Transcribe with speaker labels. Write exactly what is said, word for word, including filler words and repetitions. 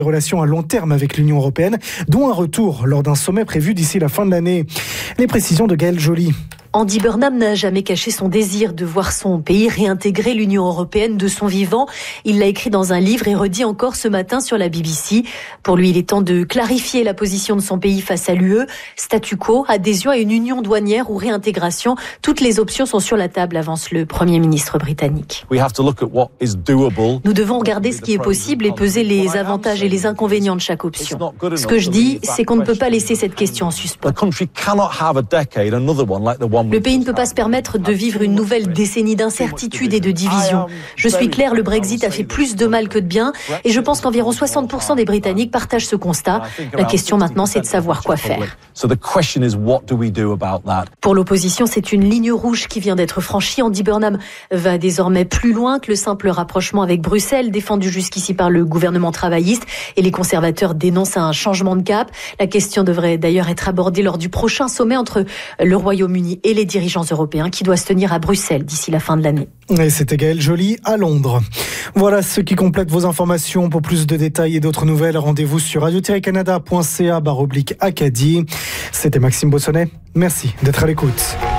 Speaker 1: relations à long terme avec l'Union européenne, dont un retour lors d'un sommet prévu d'ici la fin de l'année. Les précisions de Gaëlle Joly.
Speaker 2: Andy Burnham n'a jamais caché son désir de voir son pays réintégrer l'Union européenne de son vivant. Il l'a écrit dans un livre et redit encore ce matin sur la B B C. Pour lui, il est temps de clarifier la position de son pays face à l'U E. Statu quo, adhésion à une union douanière ou réintégration. Toutes les options sont sur la table, avance le Premier ministre britannique. Nous devons regarder ce qui est possible et peser les avantages et les inconvénients de chaque option. Ce que je dis, c'est qu'on ne peut pas laisser cette question en suspens. Le pays ne peut pas se permettre de vivre une nouvelle décennie d'incertitude et de division. Je suis claire, le Brexit a fait plus de mal que de bien et je pense qu'environ soixante pour cent des Britanniques partagent ce constat. La question maintenant, c'est de savoir quoi faire. Pour l'opposition, c'est une ligne rouge qui vient d'être franchie. Andy Burnham va désormais plus loin que le simple rapprochement avec Bruxelles, défendu jusqu'ici par le gouvernement travailliste, et les conservateurs dénoncent un changement de cap. La question devrait d'ailleurs être abordée lors du prochain sommet entre le Royaume-Uni et les dirigeants européens qui doit se tenir à Bruxelles d'ici la fin de l'année.
Speaker 1: Et c'était Gaëlle Joly à Londres. Voilà ce qui complète vos informations. Pour plus de détails et d'autres nouvelles, rendez-vous sur radio tiret canada point c a barre oblique Acadie. C'était Maxime Bossonnet. Merci d'être à l'écoute.